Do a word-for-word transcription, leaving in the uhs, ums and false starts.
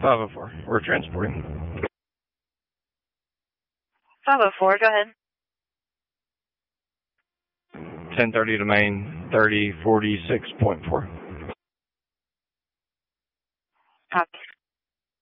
five oh four. We're transporting. five oh four, go ahead. ten thirty to main, thirty forty-six point four. Copy.